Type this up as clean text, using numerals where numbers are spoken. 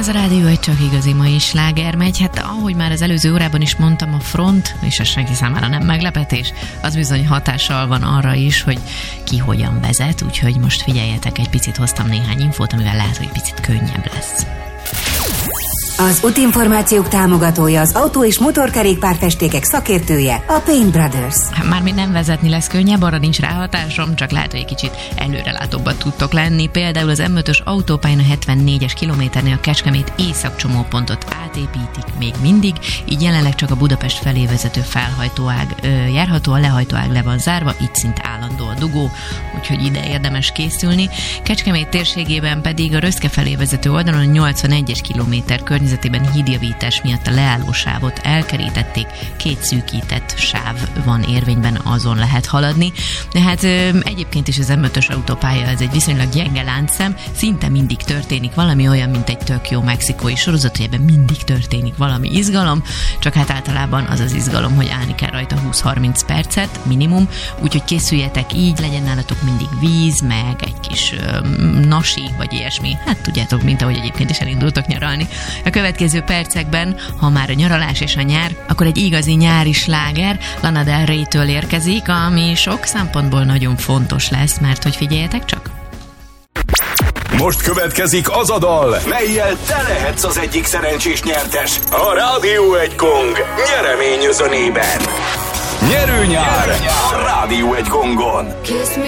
Ez a Rádió egy csak igazi mai sláger megy. Hát ahogy már az előző órában is mondtam, a front, és ez senki számára nem meglepetés, az bizony hatással van arra is, hogy ki hogyan vezet, úgyhogy most figyeljetek, egy picit hoztam néhány infót, amivel lehet, hogy picit könnyebb lesz. Az útinformációk támogatója, az autó- és motorkerékpárfestékek szakértője, a Paint Brothers. Mármint nem vezetni lesz könnyebb, arra nincs ráhatásom, csak lehet, hogy egy kicsit előrelátóbban tudtok lenni. Például az M5-ös autópályán a 74-es kilométernél a Kecskemét északcsomópontot átépítik még mindig, így jelenleg csak a Budapest felé vezető felhajtóág járható, a lehajtóág le van zárva, így szinte állandó a dugó, úgyhogy ide érdemes készülni. Kecskemét térségében pedig a Röszke felé vezető oldalon a 81-es kilométer környezetében hídjavítás miatt a leállósávot elkerítették, 2 szűkített sáv van érvényben, azon lehet haladni. De hát egyébként is az M5-ös autópálya, ez egy viszonylag gyenge láncszem, szinte mindig történik valami, olyan, mint egy tök jó mexikói sorozat, hogy ebben mindig történik valami izgalom, csak hát általában az az izgalom, hogy állni kell rajta 20-30 percet minimum, úgyhogy készüljetek így, legyen nálatok mindig víz, meg egy kis nasi, vagy ilyesmi. Hát tudjátok, mint ahogy egyébként is elindultok nyaralni. A következő percekben, ha már a nyaralás és a nyár, akkor egy igazi nyári sláger Lana Del Rey-től érkezik, ami sok szempontból nagyon fontos lesz, mert hogy figyeljetek csak! Most következik az a dal, mellyel te lehetsz az egyik szerencsés nyertes a Rádió egy Gong nyereményözönében. Nyerő nyár a Rádió egy Gongon.